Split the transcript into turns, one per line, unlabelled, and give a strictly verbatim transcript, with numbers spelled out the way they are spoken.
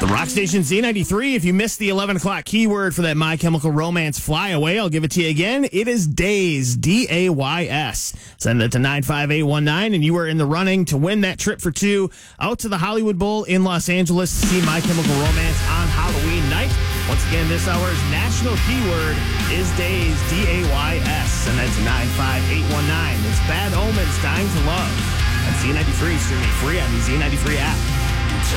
Rock Station Z ninety-three. If you missed the eleven o'clock keyword for that My Chemical Romance flyaway, I'll give it to you again. It is Days, D A Y S. Send it to nine five eight one nine, and you are in the running to win that trip for two out to the Hollywood Bowl in Los Angeles to see My Chemical Romance on Halloween night. Once again, this hour's national keyword is Days, D A Y S. Send that to nine five eight one nine. It's Bad Omens, Dying to Love. And Z ninety-three streaming free on the Z ninety-three app.